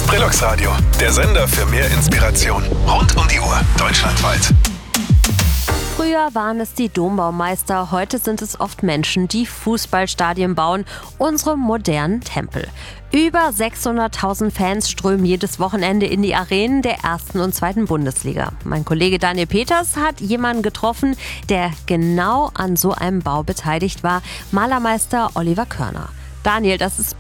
Brillux Radio, der Sender für mehr Inspiration. Rund um die Uhr, deutschlandweit. Früher waren es die Dombaumeister, heute sind es oft Menschen, die Fußballstadien bauen, unsere modernen Tempel. Über 600.000 Fans strömen jedes Wochenende in die Arenen der 1. und 2. Bundesliga. Mein Kollege Daniel Peters hat jemanden getroffen, der genau an so einem Bau beteiligt war, Malermeister Oliver Körner. Daniel, das ist